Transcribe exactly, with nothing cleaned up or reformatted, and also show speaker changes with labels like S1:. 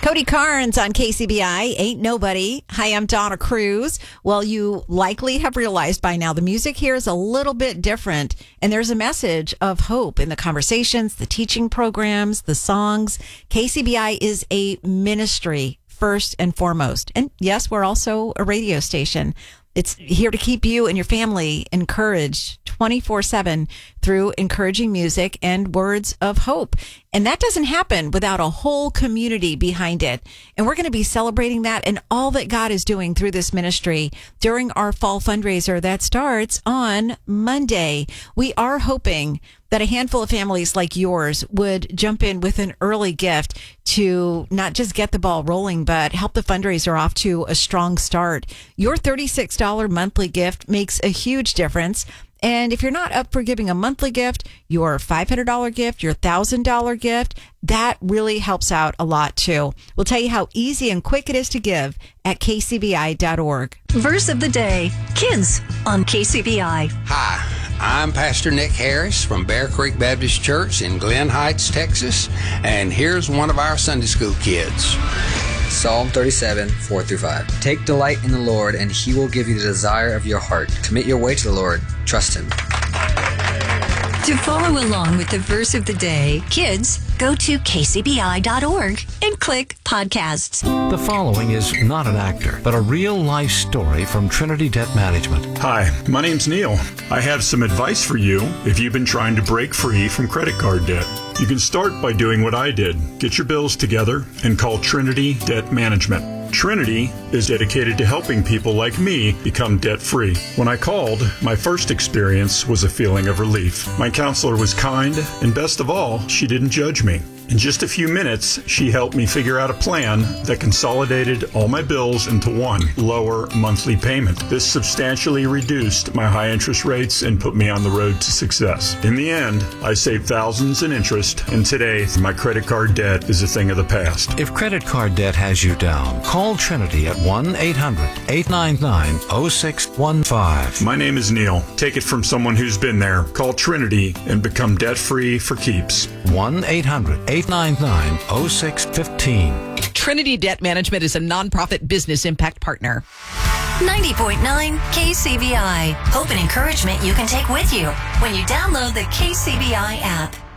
S1: Cody Carnes on K C B I, Ain't Nobody. Hi, I'm Donna Cruz. Well, you likely have realized by now the music here is a little bit different, and there's a message of hope in the conversations, the teaching programs, the songs. K C B I is a ministry first and foremost. And yes, we're also a radio station. It's here to keep you and your family encouraged twenty-four seven through encouraging music and words of hope. And that doesn't happen without a whole community behind it. And we're going to be celebrating that and all that God is doing through this ministry during our fall fundraiser that starts on Monday. We are hoping that a handful of families like yours would jump in with an early gift to not just get the ball rolling, but help the fundraiser off to a strong start. Your thirty-six dollars monthly gift makes a huge difference. And if you're not up for giving a monthly gift, your five hundred dollars gift, your one thousand dollars gift, that really helps out a lot too. We'll tell you how easy and quick it is to give at k c b i dot org.
S2: Verse of the day, Kids on K C B I.
S3: Hi, I'm Pastor Nick Harris from Bear Creek Baptist Church in Glen Heights, Texas, and here's one of our Sunday school kids.
S4: Psalm thirty-seven, four through five. Take delight in the Lord, and He will give you the desire of your heart. Commit your way to the Lord. Trust Him.
S2: To follow along with the verse of the day, kids, go to k c b i dot org and click podcasts.
S5: The following is not an actor, but a real-life story from Trinity Debt Management.
S6: Hi, my name's Neil. I have some advice for you if you've been trying to break free from credit card debt. You can start by doing what I did. Get your bills together and call Trinity Debt Management. Trinity is dedicated to helping people like me become debt-free. When I called, my first experience was a feeling of relief. My counselor was kind, and best of all, she didn't judge me. In just a few minutes, she helped me figure out a plan that consolidated all my bills into one lower monthly payment. This substantially reduced my high interest rates and put me on the road to success. In the end, I saved thousands in interest, and today, my credit card debt is a thing of the past.
S5: If credit card debt has you down, call Trinity at one eight hundred, eight nine nine, zero six one five.
S6: My name is Neil. Take it from someone who's been there. Call Trinity and become debt-free for keeps.
S5: one eight hundred, eight nine nine, zero six one five.
S7: Trinity Debt Management is a nonprofit business impact partner.
S2: ninety point nine K C B I. Hope and encouragement you can take with you when you download the K C B I app.